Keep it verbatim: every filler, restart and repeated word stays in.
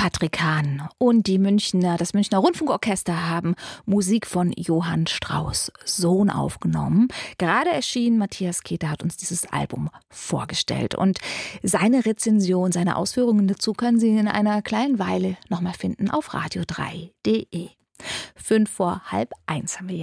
Patrick Hahn und die Münchner, das Münchner Rundfunkorchester haben Musik von Johann Strauss Sohn aufgenommen. Gerade erschienen, Matthias Keter hat uns dieses Album vorgestellt. Und seine Rezension, seine Ausführungen dazu können Sie in einer kleinen Weile nochmal finden auf radio drei punkt de. Fünf vor halb eins haben wir jetzt.